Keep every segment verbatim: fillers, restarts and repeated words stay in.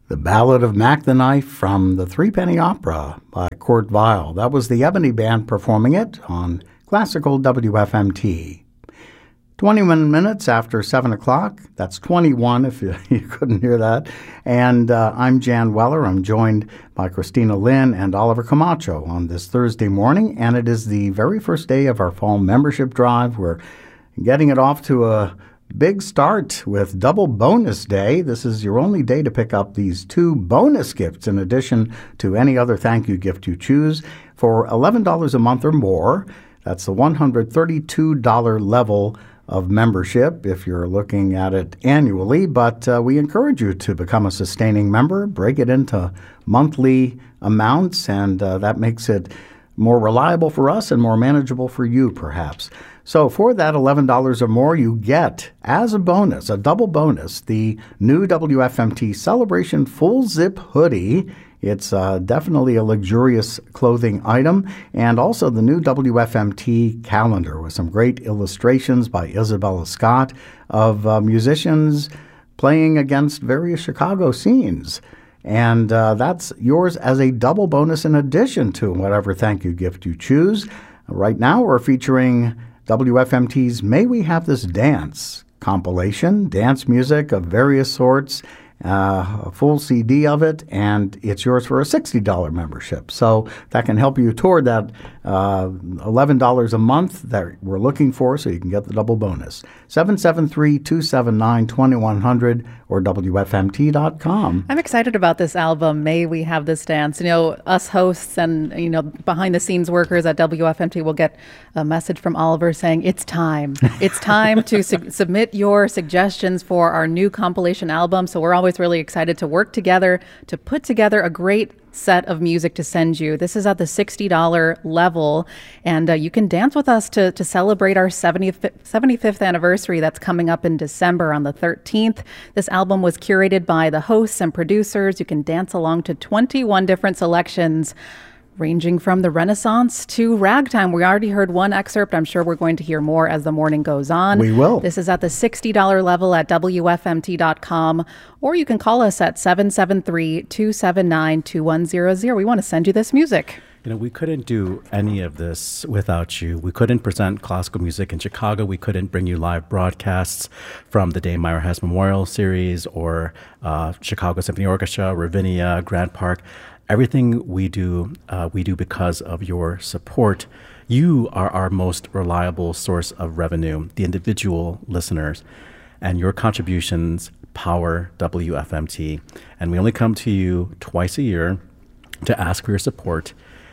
The Ballad of Mac the Knife from the Threepenny Opera by Kurt Weill. That was the Ebony Band performing it on Classical W F M T. twenty-one minutes after seven o'clock. That's twenty-one if you, you couldn't hear that. And uh, I'm Jan Weller. I'm joined by Christina Lynn and Oliver Camacho on this Thursday morning. And it is the very first day of our fall membership drive. We're getting it off to a big start with Double Bonus Day. This is your only day to pick up these two bonus gifts in addition to any other thank you gift you choose for eleven dollars a month or more. That's the one hundred thirty-two dollars level of membership if you're looking at it annually. But uh, we encourage you to become a sustaining member, break it into monthly amounts, and uh, that makes it more reliable for us and more manageable for you, perhaps. So for that eleven dollars or more, you get, as a bonus, a double bonus, the new W F M T Celebration Full Zip Hoodie. It's uh, definitely a luxurious clothing item. And also the new W F M T calendar with some great illustrations by Isabella Scott of uh, musicians playing against various Chicago scenes. And uh, that's yours as a double bonus in addition to whatever thank you gift you choose. Right now we're featuring W F M T's May We Have This Dance compilation, dance music of various sorts, uh, a full C D of it, and it's yours for a sixty dollars membership. So that can help you toward that uh, eleven dollars a month that we're looking for so you can get the double bonus. seven seven three, two seven nine, two one zero zero or W F M T dot com. I'm excited about this album, May We Have This Dance. You know, us hosts and, you know, behind-the-scenes workers at W F M T will get a message from Oliver saying, it's time. It's time to su- submit your suggestions for our new compilation album. So we're always really excited to work together to put together a great set of music to send you. This is at the sixty dollars level, and uh, you can dance with us to to celebrate our seventy-fifth anniversary that's coming up in December on the thirteenth. This album was curated by the hosts and producers. You can dance along to twenty-one different selections, ranging from the Renaissance to ragtime. We already heard one excerpt. I'm sure we're going to hear more as the morning goes on. We will. This is at the sixty dollars level at W F M T dot com, or you can call us at seven seven three, two seven nine, two one zero zero. We want to send you this music. You know, we couldn't do any of this without you. We couldn't present classical music in Chicago. We couldn't bring you live broadcasts from the Dame Myra Hess Memorial Series or uh, Chicago Symphony Orchestra, Ravinia, Grant Park. Everything we do, uh, we do because of your support. You are our most reliable source of revenue, the individual listeners, and your contributions power W F M T. And we only come to you twice a year to ask for your support.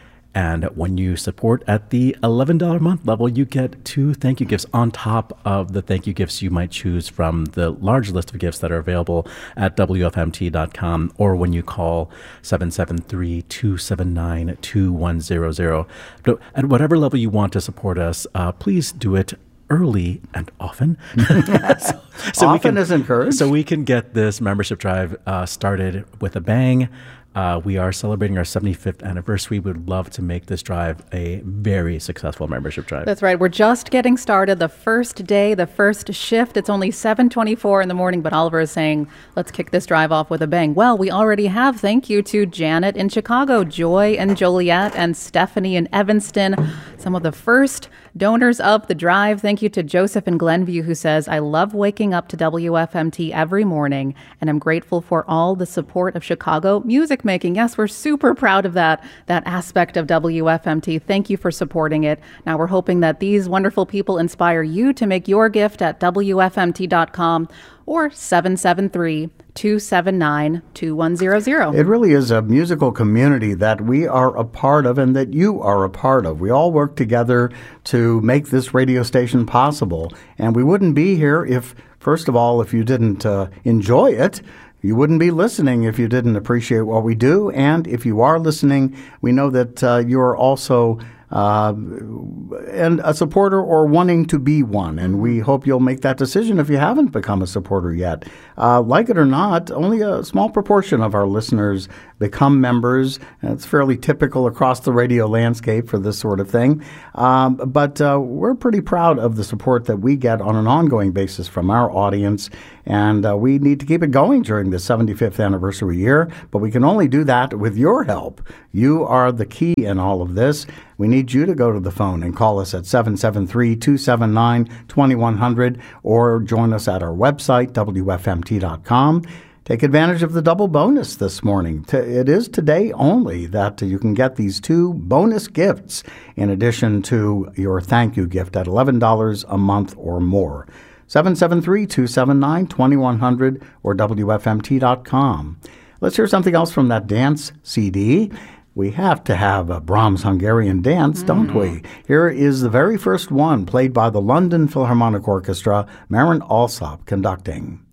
And when you support at the eleven dollars a month level, you get two thank you gifts on top of the thank you gifts you might choose from the large list of gifts that are available at W F M T dot com, or when you call seven seven three, two seven nine, two one zero zero. But at whatever level you want to support us, uh, please do it early and often. so, so often we can, is encouraged. So we can get this membership drive uh, started with a bang. Uh, we are celebrating our seventy-fifth anniversary. We would love to make this drive a very successful membership drive. That's right. We're just getting started. The first day, the first shift, it's only seven twenty-four in the morning, but Oliver is saying, let's kick this drive off with a bang. Well, we already have. Thank you to Janet in Chicago, Joy in Joliet, and Stephanie in Evanston, some of the first donors of the drive. Thank you to Joseph in Glenview, who says, I love waking up to W F M T every morning, and I'm grateful for all the support of Chicago music making. Yes, we're super proud of that, that aspect of W F M T. Thank you for supporting it. Now we're hoping that these wonderful people inspire you to make your gift at W F M T dot com or seven seven three, two seven nine, two one zero zero. It really is a musical community that we are a part of and that you are a part of. We all work together to make this radio station possible. And we wouldn't be here if, first of all, if you didn't uh, enjoy it. You wouldn't be listening if you didn't appreciate what we do. And if you are listening, we know that uh, you're also uh, and a supporter or wanting to be one. And we hope you'll make that decision if you haven't become a supporter yet. Uh, like it or not, only a small proportion of our listeners become members. It's fairly typical across the radio landscape for this sort of thing. Um, but uh, we're pretty proud of the support that we get on an ongoing basis from our audience. And uh, we need to keep it going during the seventy-fifth anniversary year, but we can only do that with your help. You are the key in all of this. We need you to go to the phone and call us at seven seven three, two seven nine, two one zero zero or join us at our website, W F M T dot com. Take advantage of the double bonus this morning. It is today only that you can get these two bonus gifts in addition to your thank you gift at eleven dollars a month or more. seven seven three, two seven nine, two one zero zero or W F M T dot com. Let's hear something else from that dance C D. We have to have a Brahms Hungarian dance, mm. don't we? Here is the very first one, played by the London Philharmonic Orchestra, Marin Alsop conducting.